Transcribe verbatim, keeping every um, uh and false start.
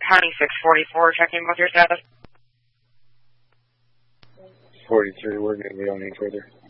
County six forty-four, checking with your status. forty-three, we're going to go any further.